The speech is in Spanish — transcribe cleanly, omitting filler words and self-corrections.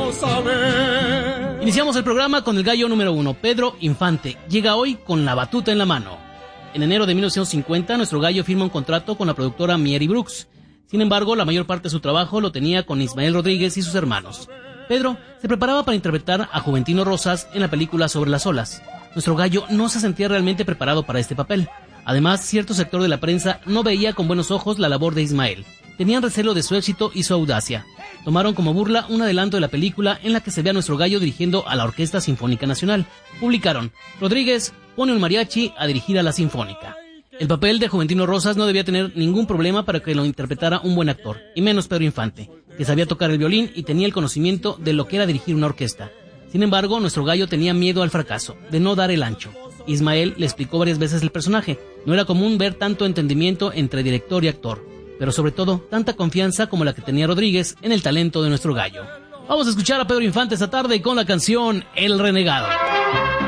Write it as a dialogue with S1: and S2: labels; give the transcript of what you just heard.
S1: quiero saber.
S2: Iniciamos el programa con el gallo número 1, Pedro Infante. Llega hoy con la batuta en la mano. En enero de 1950, nuestro gallo firma un contrato con la productora Mier y Brooks. Sin embargo, la mayor parte de su trabajo lo tenía con Ismael Rodríguez y sus hermanos. Pedro se preparaba para interpretar a Juventino Rosas en la película Sobre las olas. Nuestro gallo no se sentía realmente preparado para este papel. Además, cierto sector de la prensa no veía con buenos ojos la labor de Ismael. Tenían recelo de su éxito y su audacia. Tomaron como burla un adelanto de la película en la que se ve a nuestro gallo dirigiendo a la Orquesta Sinfónica Nacional. Publicaron: Rodríguez pone un mariachi a dirigir a la Sinfónica. El papel de Juventino Rosas no debía tener ningún problema para que lo interpretara un buen actor, y menos Pedro Infante, que sabía tocar el violín y tenía el conocimiento de lo que era dirigir una orquesta. Sin embargo, nuestro gallo tenía miedo al fracaso, de no dar el ancho. Ismael le explicó varias veces el personaje. No era común ver tanto entendimiento entre director y actor, pero sobre todo, tanta confianza como la que tenía Rodríguez en el talento de nuestro gallo. Vamos a escuchar a Pedro Infante esta tarde con la canción El Renegado.